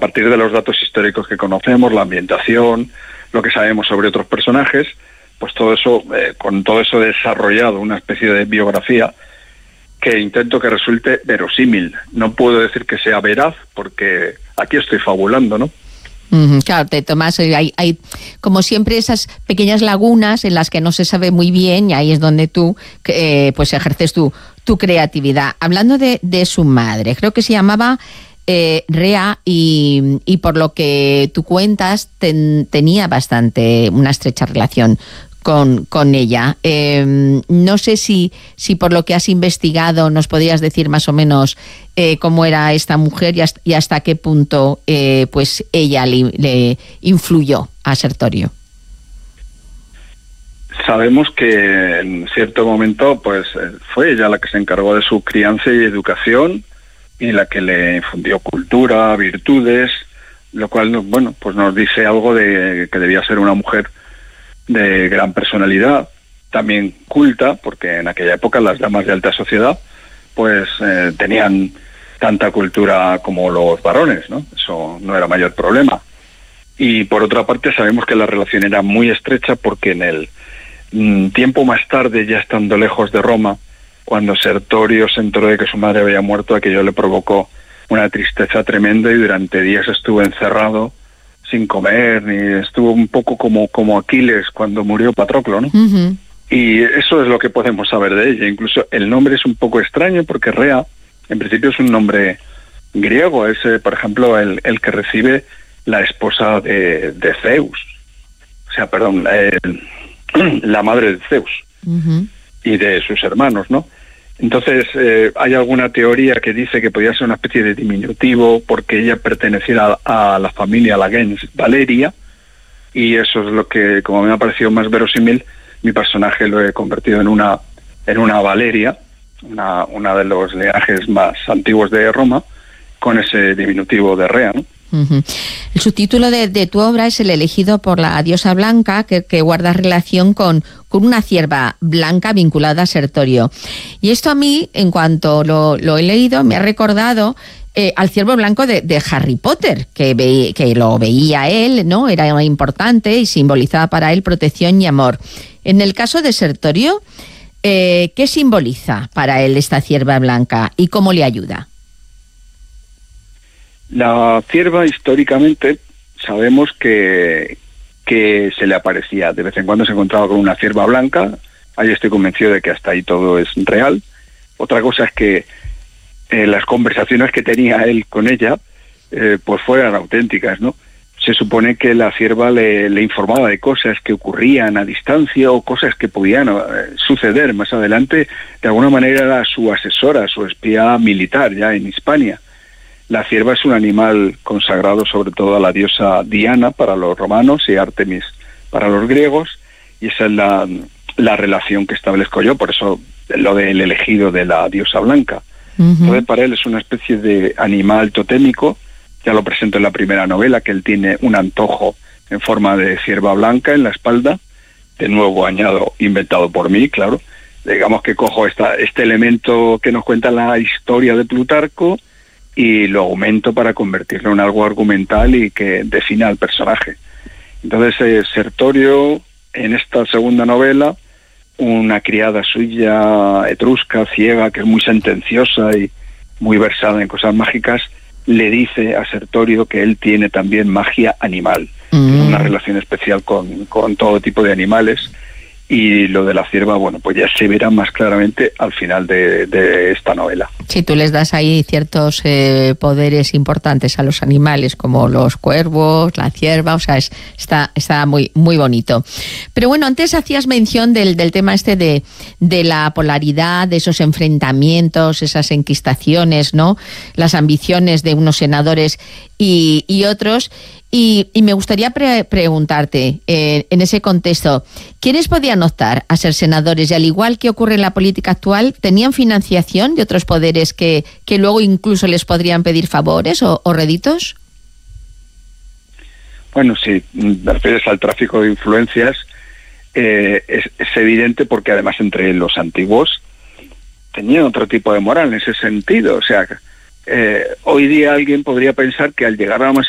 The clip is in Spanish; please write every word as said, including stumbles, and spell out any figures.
partir de los datos históricos que conocemos, la ambientación, lo que sabemos sobre otros personajes, pues todo eso, eh, con todo eso desarrollado, una especie de biografía que intento que resulte verosímil. No puedo decir que sea veraz, porque aquí estoy fabulando, ¿no? Mm, claro, te tomas, hay, hay como siempre esas pequeñas lagunas en las que no se sabe muy bien, y ahí es donde tú eh, pues ejerces tu, tu creatividad. Hablando de, de su madre, creo que se llamaba eh, Rea, y, y por lo que tú cuentas ten, tenía bastante una estrecha relación con, con ella. Eh, no sé si, si por lo que has investigado nos podrías decir más o menos eh, cómo era esta mujer y hasta, y hasta qué punto eh, pues ella le, le influyó a Sertorio. Sabemos que en cierto momento pues fue ella la que se encargó de su crianza y educación, y la que le infundió cultura, virtudes, lo cual, bueno, pues nos dice algo de que debía ser una mujer de gran personalidad, también culta, porque en aquella época las damas de alta sociedad pues eh, tenían tanta cultura como los varones, ¿no? Eso no era mayor problema. Y por otra parte sabemos que la relación era muy estrecha, porque en el mm, tiempo más tarde, ya estando lejos de Roma, cuando Sertorio se enteró de que su madre había muerto, aquello le provocó una tristeza tremenda, y durante días estuvo encerrado sin comer, ni estuvo un poco como, como Aquiles cuando murió Patroclo, ¿no? Uh-huh. Y eso es lo que podemos saber de ella. Incluso el nombre es un poco extraño, porque Rea, en principio, es un nombre griego. Es, eh, por ejemplo, el, el que recibe la esposa de, de Zeus. O sea, perdón, eh, la madre de Zeus. Uh-huh. Y de sus hermanos, ¿no? Entonces, eh, hay alguna teoría que dice que podía ser una especie de diminutivo, porque ella pertenecía a, a la familia Lagens Valeria, y eso es lo que, como me ha parecido más verosímil, mi personaje lo he convertido en una en una Valeria, una, una de los linajes más antiguos de Roma, con ese diminutivo de Rea, ¿no? Uh-huh. El subtítulo de, de tu obra es El elegido por la diosa blanca, que, que guarda relación con, con una cierva blanca vinculada a Sertorio. Y esto a mí, en cuanto lo, lo he leído, me ha recordado eh, al ciervo blanco de, de Harry Potter, que, ve, que lo veía él, ¿no? Era importante y simbolizaba para él protección y amor. En el caso de Sertorio, eh, ¿qué simboliza para él esta cierva blanca y cómo le ayuda? La cierva, históricamente, sabemos que, que se le aparecía. De vez en cuando se encontraba con una cierva blanca. Ahí estoy convencido de que hasta ahí todo es real. Otra cosa es que eh, las conversaciones que tenía él con ella, eh, pues fueran auténticas, ¿no? Se supone que la cierva le, le informaba de cosas que ocurrían a distancia, o cosas que podían eh, suceder más adelante. De alguna manera era su asesora, su espía militar ya en Hispania. La cierva es un animal consagrado sobre todo a la diosa Diana para los romanos y Artemis para los griegos, y esa es la, la relación que establezco yo, por eso lo del elegido de la diosa blanca. Uh-huh. Entonces, para él es una especie de animal totémico. Ya lo presento en la primera novela, que él tiene un antojo en forma de cierva blanca en la espalda, de nuevo añado, inventado por mí, claro. Digamos que cojo esta, este elemento que nos cuenta la historia de Plutarco, y lo aumento para convertirlo en algo argumental y que defina al personaje. Entonces, eh, Sertorio, en esta segunda novela, una criada suya etrusca, ciega, que es muy sentenciosa y muy versada en cosas mágicas, le dice a Sertorio que él tiene también magia animal, mm. una relación especial con, con todo tipo de animales. Y lo de la cierva, bueno, pues ya se verá más claramente al final de, de esta novela. Sí, tú les das ahí ciertos eh, poderes importantes a los animales, como los cuervos, la cierva, o sea, es, está, está muy, muy bonito. Pero bueno, antes hacías mención del, del tema este de, de la polaridad, de esos enfrentamientos, esas enquistaciones, ¿no? Las ambiciones de unos senadores y, y otros. Y, y me gustaría pre- preguntarte, eh, en ese contexto, ¿quiénes podían optar a ser senadores? Y al igual que ocurre en la política actual, ¿tenían financiación de otros poderes que, que luego incluso les podrían pedir favores o, o réditos? Bueno, si te refieres al tráfico de influencias, eh, es, es evidente, porque además entre los antiguos tenían otro tipo de moral en ese sentido. O sea, eh, hoy día alguien podría pensar que al llegar a la